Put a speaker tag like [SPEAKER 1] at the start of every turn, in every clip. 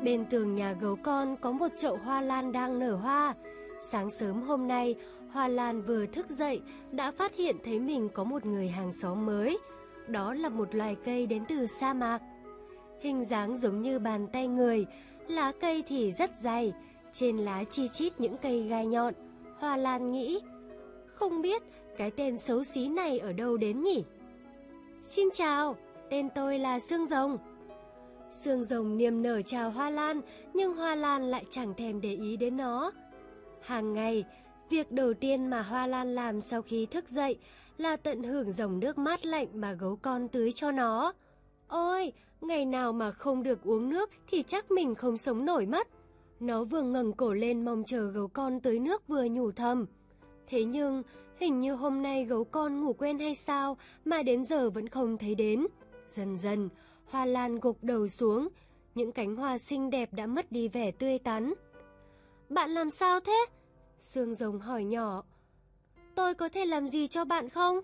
[SPEAKER 1] Bên tường nhà gấu con có một chậu hoa lan đang nở hoa. Sáng sớm hôm nay, Hoa Lan vừa thức dậy đã phát hiện thấy mình có một người hàng xóm mới. Đó là một loài cây đến từ sa mạc. Hình dáng giống như bàn tay người, lá cây thì rất dày, trên lá chi chít những cây gai nhọn. Hoa Lan nghĩ, không biết cái tên xấu xí này ở đâu đến nhỉ? Xin chào, tên tôi là Xương Rồng. Xương Rồng niềm nở chào Hoa Lan, nhưng Hoa Lan lại chẳng thèm để ý đến nó. Hàng ngày, việc đầu tiên mà Hoa Lan làm sau khi thức dậy là tận hưởng dòng nước mát lạnh mà gấu con tưới cho nó. Ôi, ngày nào mà không được uống nước thì chắc mình không sống nổi mất. Nó vừa ngẩng cổ lên mong chờ gấu con tưới nước vừa nhủ thầm. Thế nhưng, hình như hôm nay gấu con ngủ quên hay sao mà đến giờ vẫn không thấy đến. Dần dần, Hoa Lan gục đầu xuống, những cánh hoa xinh đẹp đã mất đi vẻ tươi tắn. Bạn làm sao thế? Xương Rồng hỏi nhỏ. Tôi có thể làm gì cho bạn không?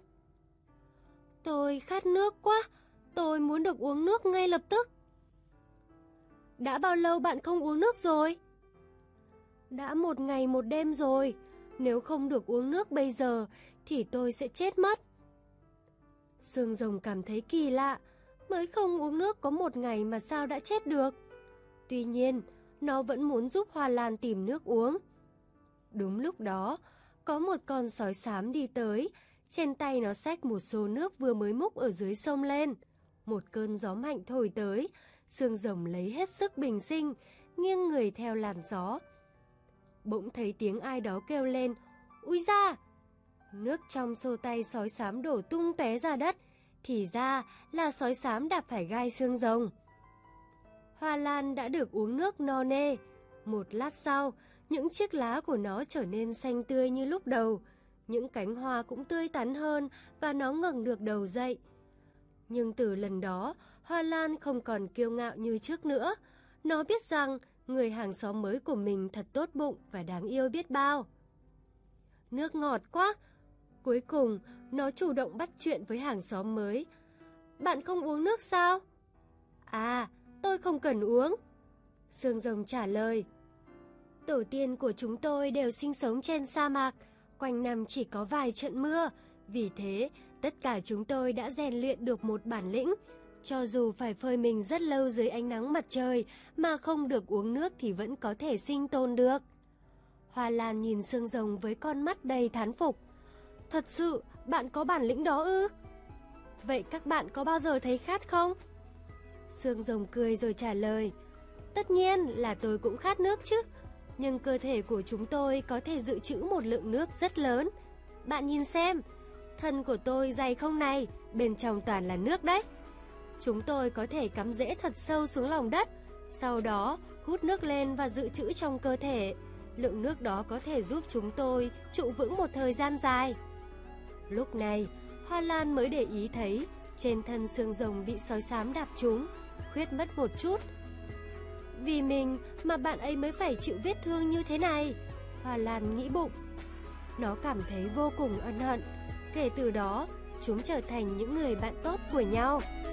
[SPEAKER 1] Tôi khát nước quá, tôi muốn được uống nước ngay lập tức. Đã bao lâu bạn không uống nước rồi? Đã 1 ngày 1 đêm rồi, nếu không được uống nước bây giờ thì tôi sẽ chết mất. Xương Rồng cảm thấy kỳ lạ, mới không uống nước có 1 ngày mà sao đã chết được. Tuy nhiên, nó vẫn muốn giúp Hoa Lan tìm nước uống. Đúng lúc đó, có một con sói xám đi tới, trên tay nó xách một xô nước vừa mới múc ở dưới sông lên. Một cơn gió mạnh thổi tới, Xương Rồng lấy hết sức bình sinh, nghiêng người theo làn gió. Bỗng thấy tiếng ai đó kêu lên, úi da! Nước trong xô tay sói xám đổ tung tóe ra đất, thì ra là sói xám đạp phải gai Xương Rồng. Hoa Lan đã được uống nước no nê. Một lát sau, những chiếc lá của nó trở nên xanh tươi như lúc đầu. Những cánh hoa cũng tươi tắn hơn và nó ngẩng được đầu dậy. Nhưng từ lần đó, Hoa Lan không còn kiêu ngạo như trước nữa. Nó biết rằng người hàng xóm mới của mình thật tốt bụng và đáng yêu biết bao. Nước ngọt quá! Cuối cùng, nó chủ động bắt chuyện với hàng xóm mới. Bạn không uống nước sao? À, tôi không cần uống. Xương Rồng trả lời. Tổ tiên của chúng tôi đều sinh sống trên sa mạc, quanh năm chỉ có vài trận mưa. Vì thế, tất cả chúng tôi đã rèn luyện được một bản lĩnh. Cho dù phải phơi mình rất lâu dưới ánh nắng mặt trời mà không được uống nước thì vẫn có thể sinh tồn được. Hoa Lan nhìn Xương Rồng với con mắt đầy thán phục. Thật sự, bạn có bản lĩnh đó ư? Vậy các bạn có bao giờ thấy khát không? Xương Rồng cười rồi trả lời. Tất nhiên là tôi cũng khát nước chứ. Nhưng cơ thể của chúng tôi có thể dự trữ một lượng nước rất lớn. Bạn nhìn xem, thân của tôi dày không này, bên trong toàn là nước đấy. Chúng tôi có thể cắm rễ thật sâu xuống lòng đất, sau đó hút nước lên và dự trữ trong cơ thể. Lượng nước đó có thể giúp chúng tôi trụ vững một thời gian dài. Lúc này, Hoa Lan mới để ý thấy trên thân Xương Rồng bị sói xám đạp trúng, khuyết mất một chút. Vì mình mà bạn ấy mới phải chịu vết thương như thế này, Hoa Lan nghĩ bụng. Nó cảm thấy vô cùng ân hận. Kể từ đó, chúng trở thành những người bạn tốt của nhau.